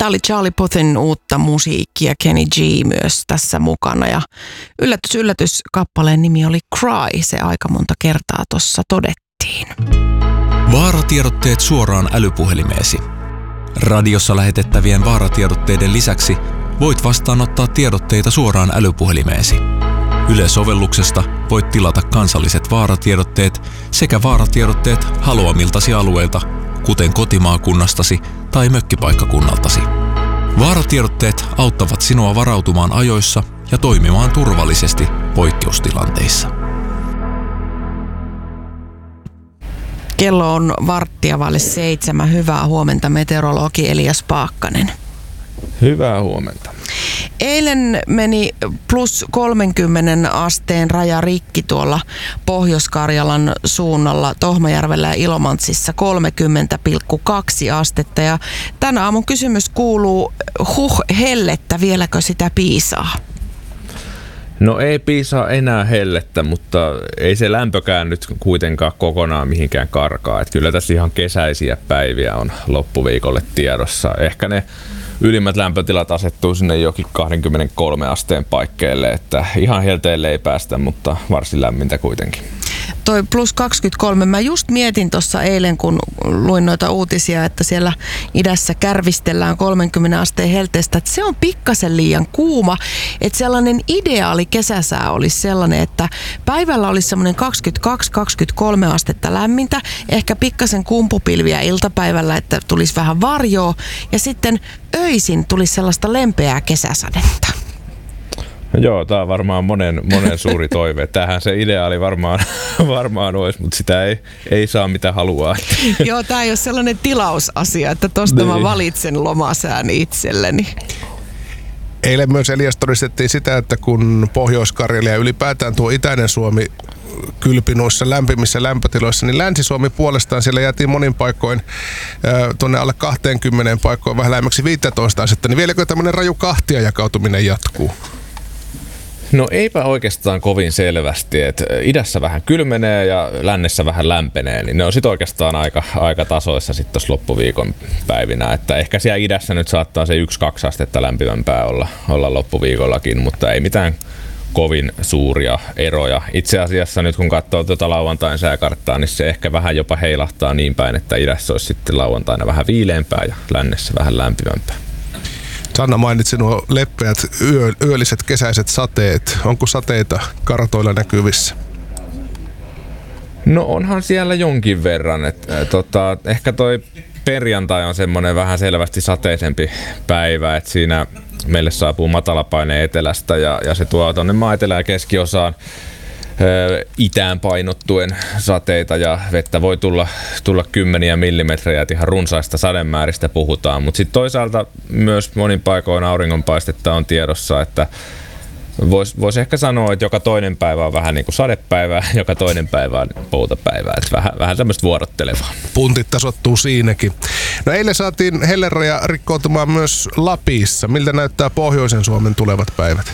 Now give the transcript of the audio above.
Tämä oli Charlie Puthin uutta musiikkia, Kenny G myös tässä mukana. Ja yllätys, yllätys, kappaleen nimi oli Cry. Se aika monta kertaa tuossa todettiin. Vaaratiedotteet suoraan älypuhelimeesi. Radiossa lähetettävien vaaratiedotteiden lisäksi voit vastaanottaa tiedotteita suoraan älypuhelimeesi. Yle-sovelluksesta voit tilata kansalliset vaaratiedotteet sekä vaaratiedotteet haluamiltasi alueilta, kuten kotimaakunnastasi tai mökkipaikkakunnaltasi. Vaaratiedotteet auttavat sinua varautumaan ajoissa ja toimimaan turvallisesti poikkeustilanteissa. Kello on 6:15. Hyvää huomenta, meteorologi Elias Paakkanen. Hyvää huomenta. Eilen meni plus 30 asteen raja rikki tuolla Pohjois-Karjalan suunnalla Tohmajärvellä ja Ilomantsissa 30,2 astetta. Ja tänä aamun kysymys kuuluu, hellettä, vieläkö sitä piisaa? No ei piisaa enää hellettä, mutta ei se lämpökään nyt kuitenkaan kokonaan mihinkään karkaa. Että kyllä tässä ihan kesäisiä päiviä on loppuviikolle tiedossa. Ehkä ne ylimmät lämpötilat asettuu sinne jokin 23 asteen paikkeille, että ihan helteelle ei päästä, mutta varsin lämmintä kuitenkin. Toi plus 23, mä just mietin tuossa eilen, kun luin noita uutisia, että siellä idässä kärvistellään 30 asteen helteestä, että se on pikkasen liian kuuma, että sellainen ideaali kesäsää olisi sellainen, että päivällä olisi semmoinen 22-23 astetta lämmintä, ehkä pikkasen kumpupilviä iltapäivällä, että tulisi vähän varjoa, ja sitten öisin tulisi sellaista lempeää kesäsadetta. Joo, tämä on varmaan monen suuri toive. Tämähän se ideaali varmaan olisi, mutta sitä ei saa mitä haluaa. Joo, tämä ei ole sellainen tilausasia, että tosta mä valitsen lomasään itselleni. Eilen myös, Elias, todistettiin sitä, että kun Pohjois-Karjalia ja ylipäätään tuo itäinen Suomi kylpi noissa lämpimissä lämpötiloissa, niin Länsi-Suomi puolestaan siellä jäätiin monin paikoin tuonne alle 20 paikkoon vähän lähemmäksi 15 astetta. Niin vieläkö tämmöinen raju kahtia jakautuminen jatkuu? No eipä oikeastaan kovin selvästi, että idässä vähän kylmenee ja lännessä vähän lämpenee, niin ne on sitten oikeastaan aika tasoissa sitten tuossa loppuviikon päivinä, että ehkä siellä idässä nyt saattaa se 1-2 astetta lämpimämpää olla loppuviikollakin, mutta ei mitään kovin suuria eroja. Itse asiassa nyt kun katsoo tuota lauantain sääkarttaa, niin se ehkä vähän jopa heilahtaa niin päin, että idässä olisi sitten lauantaina vähän viileämpää ja lännessä vähän lämpimämpää. Sanna mainitsi nuo leppeät yölliset kesäiset sateet. Onko sateita kartoilla näkyvissä? No onhan siellä jonkin verran. Ehkä toi perjantai on semmoinen vähän selvästi sateisempi päivä, että siinä meille saapuu matalapaine etelästä ja se tuo tuonne maa-etelään keskiosaan itään painottuen sateita ja vettä voi tulla kymmeniä millimetrejä, että ihan runsaista sademääristä puhutaan, mutta sitten toisaalta myös monin paikoin auringonpaistetta on tiedossa, että voisi ehkä sanoa, että joka toinen päivä on vähän niin kuin sadepäivää, joka toinen päivä on poutapäivää, että vähän tämmöistä vuorottelevaa. Puntit tasoittuu siinäkin. No eilen saatiin helleraja rikkoutumaan myös Lapissa. Miltä näyttää pohjoisen Suomen tulevat päivät?